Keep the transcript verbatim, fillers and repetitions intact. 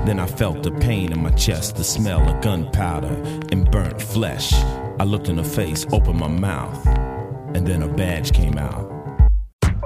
Then I felt the pain in my chest, the smell of gunpowder and burnt flesh. I looked in her face, opened my mouth, and then her badge came out.